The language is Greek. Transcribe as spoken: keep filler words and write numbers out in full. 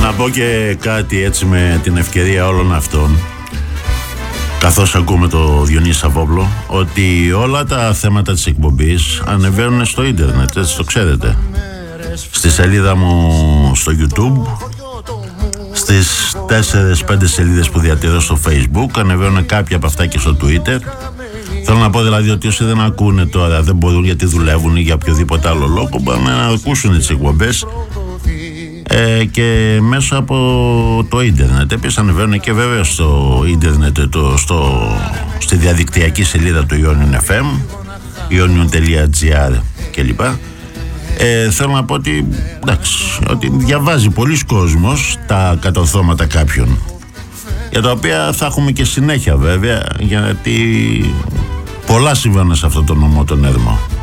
Να πω και κάτι έτσι με την ευκαιρία όλων αυτών, καθώς ακούμε το Διονύση Σαββόπουλο, ότι όλα τα θέματα της εκπομπής ανεβαίνουν στο ίντερνετ, έτσι το ξέρετε. Στη σελίδα μου στο YouTube, στις τέσσερις πέντε σελίδες που διατηρώ στο Facebook, ανεβαίνουν κάποια από αυτά και στο Twitter. Θέλω να πω δηλαδή ότι όσοι δεν ακούνε τώρα, δεν μπορούν γιατί δουλεύουν ή για οποιοδήποτε άλλο λόγο, μπορούν να ακούσουν τις εκπομπές ε, και μέσω από το ίντερνετ. Επίσης ανεβαίνουν και βέβαια στο ίντερνετ, το, στο, στη διαδικτυακή σελίδα του Ionion εφ εμ, ionion τελεία gr κλπ. Ε, θέλω να πω ότι, εντάξει, ότι διαβάζει πολλοί κόσμος τα κατορθώματα κάποιων, για τα οποία θα έχουμε και συνέχεια βέβαια, γιατί πολλά συμβαίνουν σε αυτό το νομό τον Έρμο.